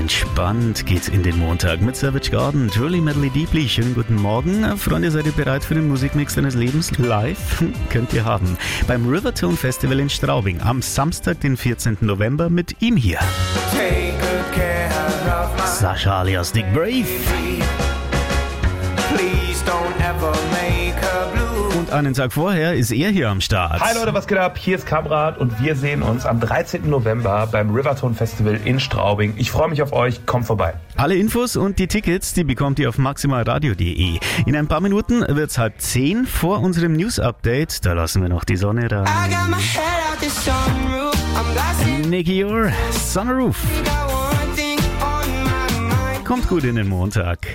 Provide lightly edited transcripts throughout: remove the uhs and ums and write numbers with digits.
Entspannt geht's in den Montag mit Savage Garden, Truly Medley Deeply. Schönen guten Morgen. Freunde, seid ihr bereit für den Musikmix deines Lebens? Live könnt ihr haben. Beim Rivertone Festival in Straubing am Samstag, den 14. November mit ihm hier. Sascha alias Dick Brave. Und einen Tag vorher ist er hier am Start. Hi Leute, was geht ab? Hier ist Kamrat und wir sehen uns am 13. November beim Rivertone Festival in Straubing. Ich freue mich auf euch, kommt vorbei. Alle Infos und die Tickets, die bekommt ihr auf maximalradio.de. In ein paar Minuten wird's 9:30 vor unserem News-Update. Da lassen wir noch die Sonne rein. Nicky Your Sunroof. Kommt gut in den Montag.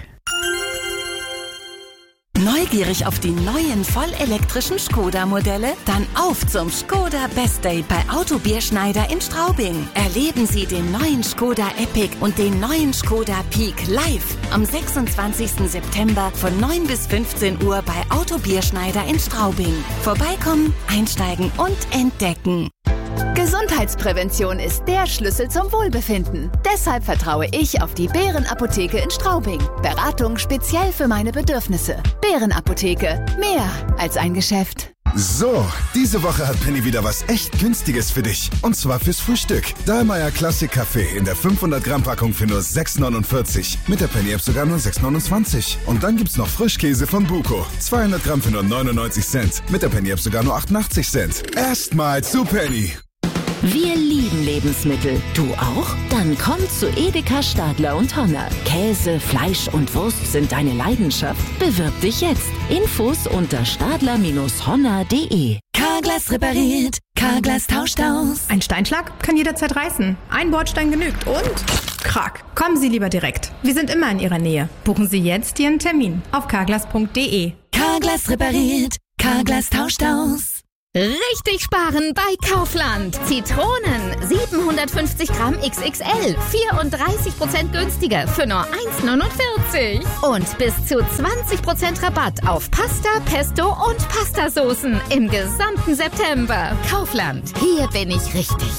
Neugierig auf die neuen vollelektrischen Skoda-Modelle? Dann auf zum Skoda Best Day bei Auto Bierschneider in Straubing. Erleben Sie den neuen Skoda Epic und den neuen Skoda Peak live am 26. September von 9 bis 15 Uhr bei Auto Bierschneider in Straubing. Vorbeikommen, einsteigen und entdecken. Gesundheitsprävention ist der Schlüssel zum Wohlbefinden. Deshalb vertraue ich auf die Bärenapotheke in Straubing. Beratung speziell für meine Bedürfnisse. Bärenapotheke. Mehr als ein Geschäft. So, diese Woche hat Penny wieder was echt Günstiges für dich. Und zwar fürs Frühstück. Dahlmeier Classic Kaffee in der 500 Gramm Packung für nur 6,49. Mit der Penny App sogar nur 6,29. Und dann gibt's noch Frischkäse von Buko. 200 Gramm für nur 99 Cent. Mit der Penny App sogar nur 88 Cent. Erstmal zu Penny. Wir lieben Lebensmittel. Du auch? Dann komm zu Edeka Stadler und Honner. Käse, Fleisch und Wurst sind deine Leidenschaft? Bewirb dich jetzt. Infos unter stadler-honner.de. Carglass repariert, Carglass tauscht aus. Ein Steinschlag kann jederzeit reißen. Ein Bordstein genügt und krack. Kommen Sie lieber direkt. Wir sind immer in Ihrer Nähe. Buchen Sie jetzt Ihren Termin auf carglass.de. Carglass repariert, Carglass tauscht aus. Richtig sparen bei Kaufland. Zitronen 750 Gramm XXL, 34% günstiger für nur 1,49. Und bis zu 20% Rabatt auf Pasta, Pesto und Pastasoßen im gesamten September. Kaufland, hier bin ich richtig.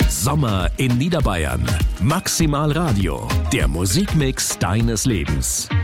Sommer in Niederbayern. Maximal Radio, der Musikmix deines Lebens.